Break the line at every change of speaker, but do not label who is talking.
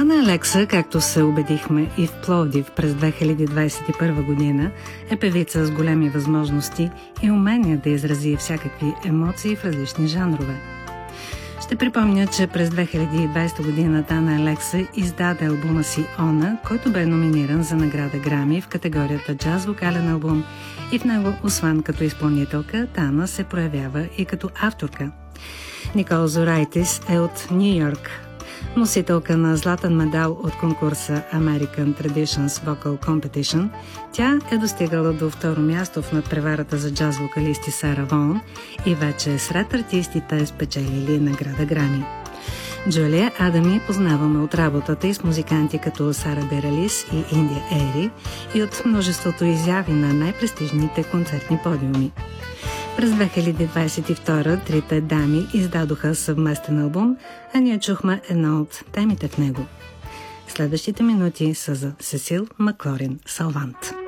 Тана Алекса, както се убедихме и в Пловдив през 2021 година, е певица с големи възможности и умение да изрази всякакви емоции в различни жанрове. Ще припомня, че през 2020 година Тана Алекса издаде албума си «Она», който бе номиниран за награда Грами в категорията джаз вокален албум и в него, освен като изпълнителка, Тана се проявява и като авторка. Никол Зорайтис е от Ню Йорк. Носителка на златен медал от конкурса American Traditions Vocal Competition, тя е достигала до второ място в надпреварата за джаз вокалисти Сара Вон и вече е сред артистите спечелили награда Грами. Джулия Адами познаваме от работата и с музиканти като Сара Бералис и Индия Ери и от множеството изяви на най-престижните концертни подиуми. През 2022 трите дами издадоха съвместен албум, а ние чухме една от темите в него. Следващите минути са за Сесил Маклорин Салвант.